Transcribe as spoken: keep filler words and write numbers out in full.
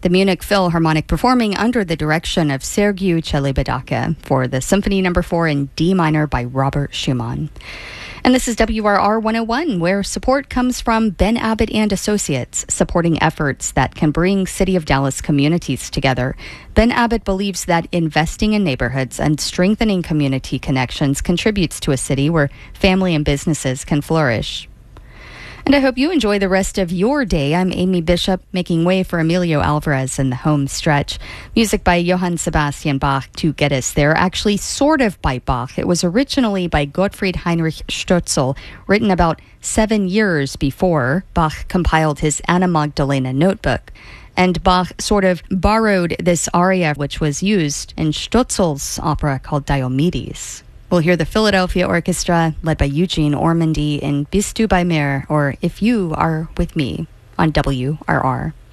the Munich Philharmonic performing under the direction of Sergiu Celibidache for the Symphony Number four in D minor by Robert Schumann. And this is W R R one oh one, where support comes from Ben Abbott and Associates, supporting efforts that can bring City of Dallas communities together. Ben Abbott believes that investing in neighborhoods and strengthening community connections contributes to a city where family and businesses can flourish. And I hope you enjoy the rest of your day. I'm Amy Bishop, making way for Emilio Alvarez in the home stretch. Music by Johann Sebastian Bach to get us there, actually sort of by Bach. It was originally by Gottfried Heinrich Stölzl, written about seven years before Bach compiled his Anna Magdalena notebook. And Bach sort of borrowed this aria, which was used in Stölzl's opera called Diomedes. We'll hear the Philadelphia Orchestra, led by Eugene Ormandy, in Bist du bei mir, or If You Are With Me, on W R R.